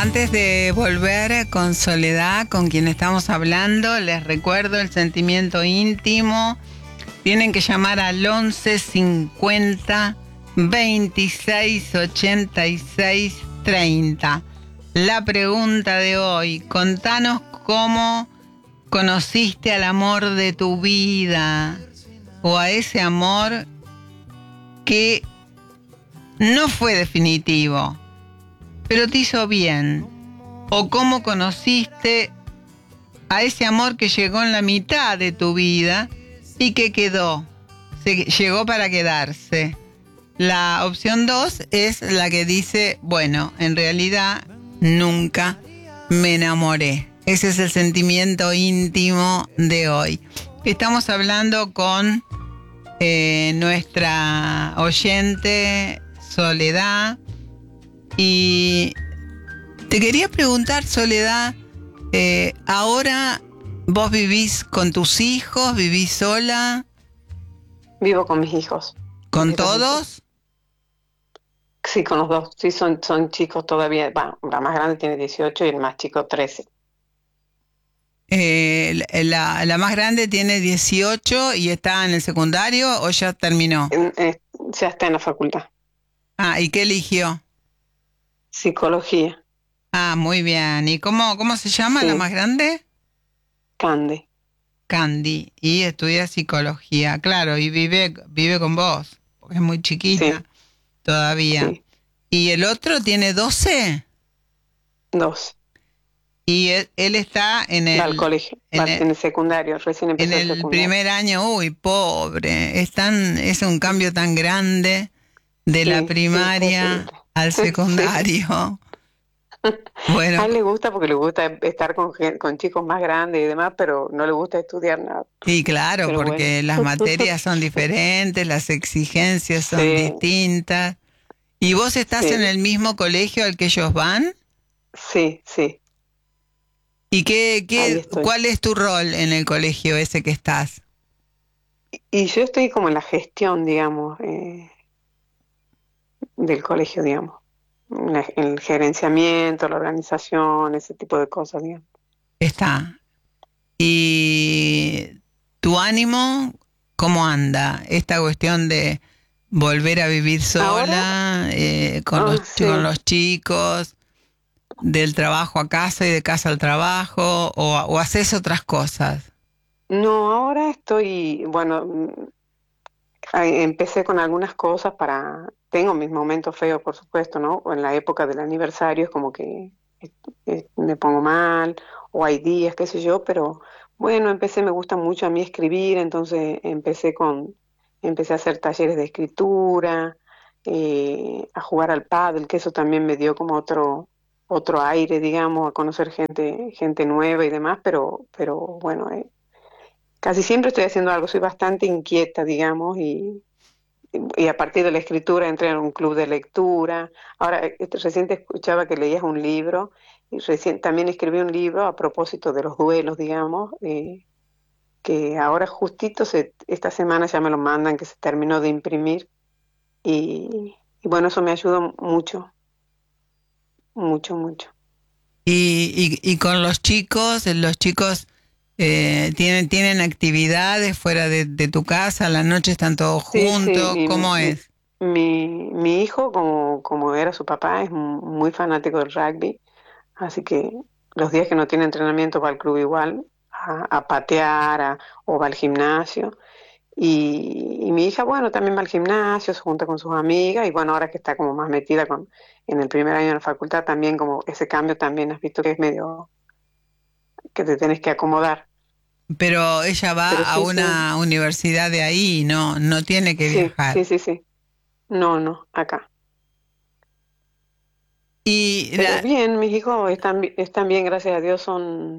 Antes de volver con Soledad, con quien estamos hablando, les recuerdo el sentimiento íntimo. Tienen que llamar al 11 50 26 86 30. La pregunta de hoy: contanos cómo conociste al amor de tu vida, o a ese amor que no fue definitivo, pero te hizo bien. O cómo conociste a ese amor que llegó en la mitad de tu vida y que llegó para quedarse. La opción 2 es la que dice, bueno, en realidad nunca me enamoré. Ese es el sentimiento íntimo de hoy. Estamos hablando con nuestra oyente Soledad. Y te quería preguntar, Soledad, ahora vos vivís con tus hijos, vivís sola. Vivo con mis hijos. ¿Con todos? Sí, con los dos. Sí, son chicos todavía. Bueno, la más grande tiene 18 y el más chico 13. La más grande tiene 18 y está en el secundario, ¿o ya terminó? Ya está en la facultad. Ah, ¿y qué eligió? Psicología. Ah, muy bien. ¿Y cómo se llama la Sí, más grande? Cande. Candy. Y estudia psicología, claro, y vive con vos, porque es muy chiquita Sí, todavía. sí. ¿Y el otro tiene 12? 2. Y él está Va al colegio. Va en el, en el secundario. Recién en empezó el el secundario. primer año. Uy, pobre. Es un cambio tan grande de la Sí, sí, primaria terrible. al Sí. secundario. A Bueno, él le gusta porque le gusta estar con chicos más grandes y demás, pero no le gusta estudiar nada. y claro, Pero bueno. porque las materias son diferentes, las exigencias son Sí, distintas. ¿Y vos estás en sí, el mismo colegio al que ellos van? sí, sí. ¿Y Ahí estoy. cuál es tu rol en el colegio ese que estás? Y yo estoy como en la gestión, digamos, del colegio, digamos. El gerenciamiento, la organización, ese tipo de cosas, digamos. Está. ¿Y tu ánimo cómo anda? Esta cuestión de volver a vivir Ahora, sola, con sí. los chicos, del trabajo a casa y de casa al trabajo, o haces otras cosas. No, ahora estoy, bueno, empecé con algunas cosas tengo mis momentos feos, por supuesto, ¿no? O en la época del aniversario es como que me pongo mal, o hay días, qué sé yo, pero bueno, me gusta mucho a mí escribir, entonces empecé a hacer talleres de escritura, a jugar al pádel, que eso también me dio como otro aire, digamos, a conocer gente nueva y demás, pero bueno, casi siempre estoy haciendo algo, soy bastante inquieta, digamos, y a partir de la escritura entré en un club de lectura. Ahora, recién te escuchaba que leías un libro, y recién también escribí un libro a propósito de los duelos, digamos, que ahora justito esta semana ya me lo mandan, que se terminó de imprimir, y bueno, eso me ayudó mucho, mucho, mucho. Y con los chicos tienen actividades fuera de tu casa, a la noche están todos Sí, sí, juntos, ¿cómo es? mi hijo, como era su papá, es muy fanático del rugby. Así que los días que no tiene entrenamiento va al club igual, a patear, o va al gimnasio. Y mi hija, bueno, también va al gimnasio, se junta con sus amigas, y bueno, ahora que está como más metida en el primer año de la facultad, también como ese cambio también has visto que es medio que te tenés que acomodar. Pero ella va Pero a sí, sí, una universidad de ahí, no tiene que sí, viajar. sí, sí, sí. No, no, acá. Y Pero bien, mis hijos están bien, gracias a Dios,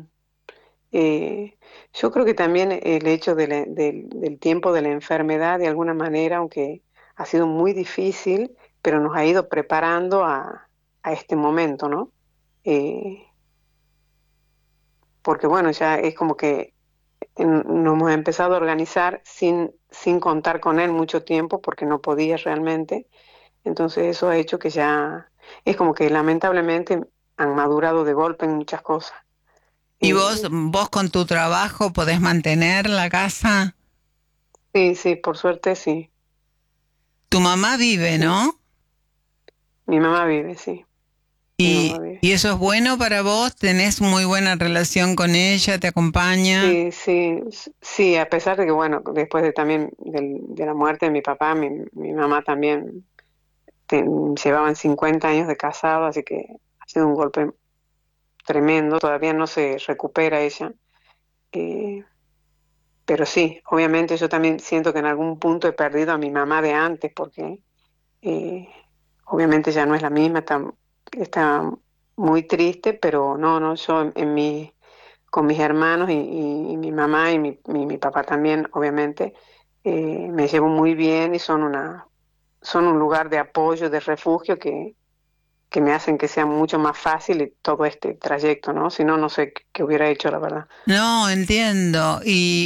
yo creo que también el hecho del tiempo de la enfermedad, de alguna manera, aunque ha sido muy difícil, pero nos ha ido preparando a este momento, ¿no? Eh, Porque bueno, ya es como que nos hemos empezado a organizar sin contar con él mucho tiempo, porque no podía realmente. Entonces eso ha hecho que ya, es como que lamentablemente han madurado de golpe en muchas cosas. ¿Y vos con tu trabajo podés mantener la casa? Sí, sí, por suerte sí. Tu mamá vive, Sí. ¿no? Mi mamá vive, sí. Mi mamá vive. ¿Y eso es bueno para vos? ¿Tenés muy buena relación con ella? ¿Te acompaña? Sí, sí, sí, a pesar de que, bueno, después de también de la muerte de mi papá, mi mamá también llevaban 50 años de casado, así que ha sido un golpe tremendo, todavía no se recupera ella. eh, pero sí, obviamente yo también siento que en algún punto he perdido a mi mamá de antes, porque eh, obviamente ya no es la misma, está muy triste, pero no, no, yo con mis hermanos y mi mamá y mi papá también, obviamente, me llevo muy bien y son un lugar de apoyo, de refugio que me hacen que sea mucho más fácil todo este trayecto, ¿no? Si no, no sé qué hubiera hecho, la verdad. No, entiendo.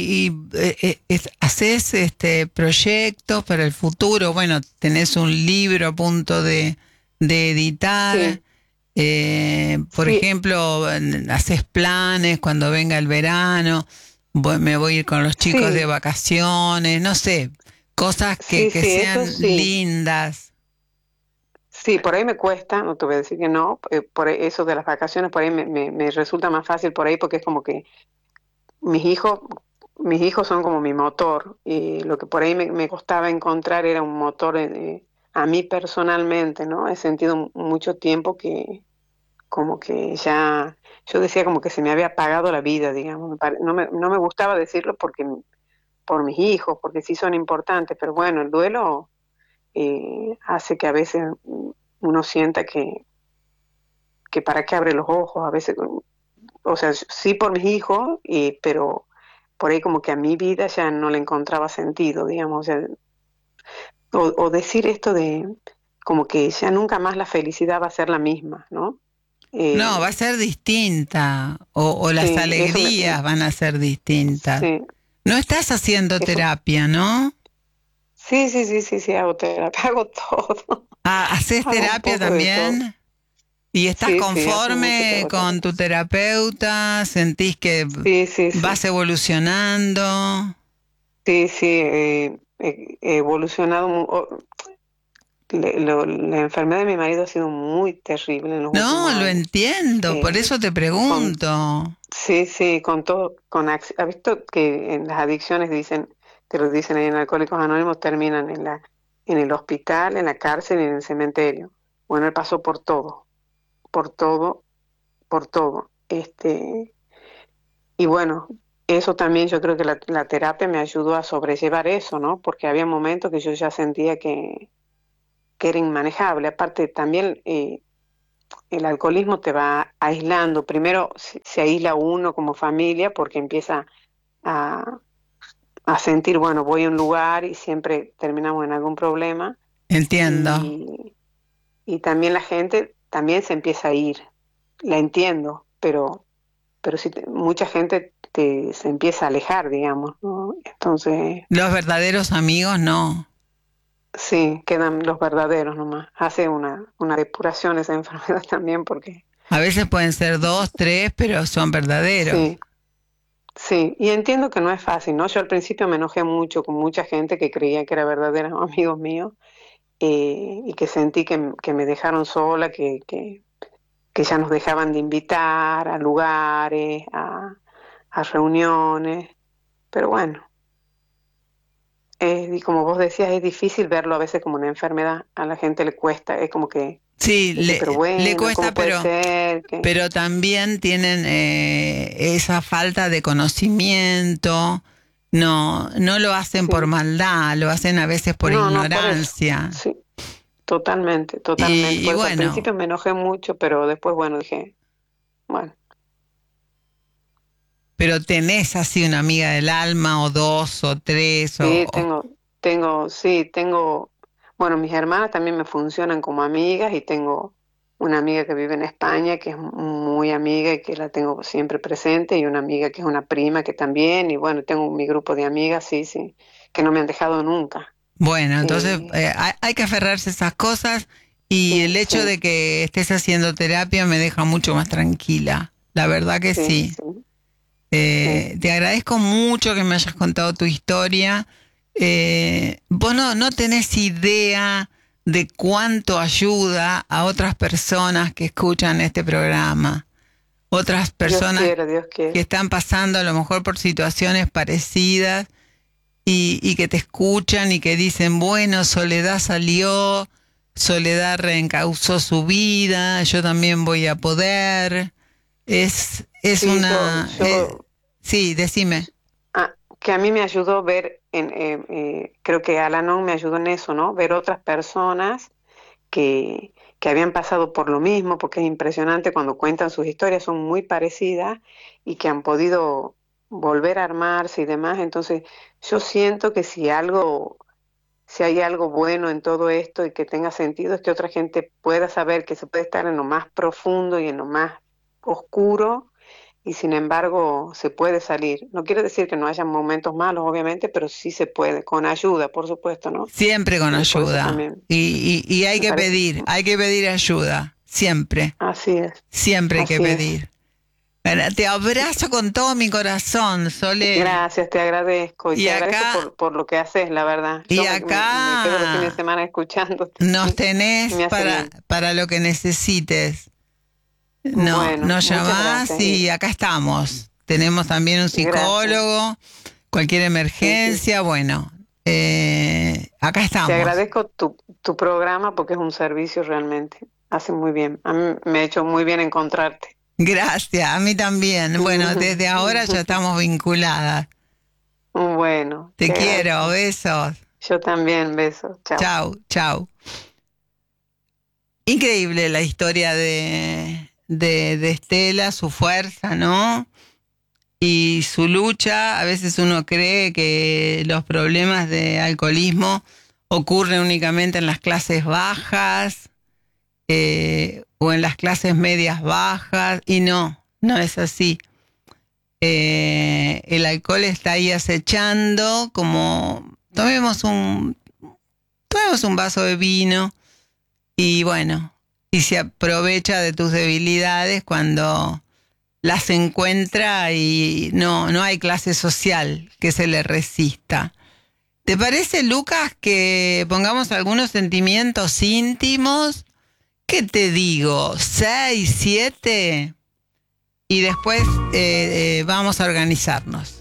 ¿Haces proyectos para el futuro? Bueno, tenés un libro a punto de editar. Sí, Por sí, ejemplo, haces planes cuando venga el verano. Me voy a ir con los chicos de sí, vacaciones. No sé, cosas sí, que sí, eso sean sí. lindas. Sí, por ahí me cuesta, no te voy a decir que no, eso de las vacaciones, por ahí me resulta más fácil por ahí porque es como que mis hijos, mis hijos son como mi motor y lo que por ahí me costaba encontrar era un motor a mí personalmente, ¿no? He sentido mucho tiempo que como que ya, yo decía como que se me había apagado la vida, digamos, no me gustaba decirlo porque por mis hijos, porque sí son importantes, pero bueno, el duelo hace que a veces uno sienta que para qué abre los ojos, a veces, o sea, sí por mis hijos, pero por ahí como que a mi vida ya no le encontraba sentido, digamos, o sea, o decir esto de como que ya nunca más la felicidad va a ser la misma, ¿no? No, va a Eh, ser distinta. O las sí, alegrías van a ser distintas. sí, No estás haciendo eso, terapia, ¿no? sí, sí, sí, sí, sí, hago terapia, hago todo, Ah, ¿haces hago un terapia poco de todo. también? ¿Y estás Sí, sí, hace mucho que conforme hago con terapia. tu terapeuta? ¿Sentís que Sí, sí, vas sí, evolucionando? sí, sí, he evolucionado, la enfermedad de mi marido ha sido muy terrible en los No, últimos lo años. entiendo, por Eh, eso te con, pregunto. sí, sí, con todo, ¿ha visto que en las adicciones dicen, te lo dicen ahí en Alcohólicos Anónimos, terminan en el hospital, en la cárcel y en el cementerio? Bueno, él pasó por todo, por todo, por todo. Y bueno, eso también yo creo que la terapia me ayudó a sobrellevar eso, ¿no? Porque había momentos que yo ya sentía que era inmanejable. Aparte, también el alcoholismo te va aislando. Primero se aísla uno como familia porque empieza a, a sentir, bueno, voy a un lugar y siempre terminamos en algún problema. Entiendo. Y, y también la gente también se empieza a ir. La entiendo, pero sí, mucha gente se empieza a alejar, digamos, ¿no? Entonces, Los verdaderos amigos no. sí, quedan los verdaderos nomás. Hace una depuración esa enfermedad también porque A veces pueden ser dos, tres, pero son verdaderos. sí, sí, y entiendo que no es fácil, ¿no? Yo al principio me enojé mucho con mucha gente que creía que era verdaderos amigos míos y que sentí que me dejaron sola, que ya nos dejaban de invitar a lugares, a reuniones, pero bueno. Y como vos decías, es difícil verlo a veces como una enfermedad. A la gente le cuesta, es como que Sí, dice, pero le bueno, cuesta, ¿cómo puede ser? pero también tienen esa falta de conocimiento. No, no lo hacen por Sí, maldad, lo hacen a veces por no, no, por eso. ignorancia. Sí, totalmente, totalmente. Y Por eso al bueno, principio me enojé mucho, pero después, bueno, dije, bueno, pero tenés así una amiga del alma, o dos, o tres, sí, sí, bueno, mis hermanas también me funcionan como amigas y tengo una amiga que vive en España que es muy amiga y que la tengo siempre presente y una amiga que es una prima que también, y bueno, tengo mi grupo de amigas, sí, sí, que no me han dejado nunca. bueno, entonces Eh, hay que aferrarse a esas cosas Y Sí, el hecho sí, de que estés haciendo terapia me deja mucho más tranquila. La verdad que sí, sí. sí, sí. Te agradezco mucho que me hayas contado tu historia. Vos no tenés idea de cuánto ayuda a otras personas que escuchan este programa. Otras personas Dios que quiere. están pasando a lo mejor por situaciones parecidas y que te escuchan y que dicen, bueno, Soledad salió, Soledad reencauzó su vida, yo también voy a poder. Es Sí, una... sí, decime. que a mí me ayudó ver, creo que Alanon me ayudó en eso, ¿no? Ver otras personas que habían pasado por lo mismo, porque es impresionante cuando cuentan sus historias, son muy parecidas y que han podido volver a armarse y demás. Entonces, yo siento que si hay algo bueno en todo esto y que tenga sentido, es que otra gente pueda saber que se puede estar en lo más profundo y en lo más oscuro y sin embargo se puede salir. No quiere decir que no haya momentos malos, obviamente, pero sí se puede, con ayuda, por supuesto, ¿no? Siempre con Por eso ayuda. también Y me parece, hay que pedir ayuda. Siempre, así es, siempre hay que así es. pedir. Bueno, te abrazo con todo mi corazón, Sole. Gracias, te agradezco y Y te agradezco acá, por lo que haces, la verdad. y Yo me quedo los fines de acá semana escuchándote nos y tenés me hace bien. para lo que necesites. No, Bueno, nos muchas llamás gracias. y acá estamos. Tenemos también un Gracias. psicólogo, cualquier Sí, sí. emergencia, bueno, acá Te estamos. agradezco tu programa porque es un servicio realmente. Hace muy bien. A mí me ha hecho muy bien encontrarte. Gracias, a mí también. Bueno, desde ahora ya estamos vinculadas. Bueno, Te te quiero, agradezco. besos. Yo también, besos. Chao. Chau, chau. Increíble la historia de Estela, su fuerza, ¿no? Y su lucha. A veces uno cree que los problemas de alcoholismo ocurren únicamente en las clases bajas o en las clases medias bajas, y no es así. El alcohol está ahí acechando, como tomemos un vaso de vino y bueno, y se aprovecha de tus debilidades cuando las encuentra y no hay clase social que se le resista. ¿Te parece, Lucas, que pongamos algunos sentimientos íntimos? ¿Qué te digo? 6, 7 y después vamos a organizarnos.